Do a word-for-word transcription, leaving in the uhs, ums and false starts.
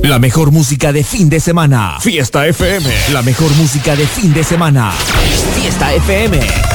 La mejor música de fin de semana. Fiesta F M. La mejor música de fin de semana. Fiesta F M.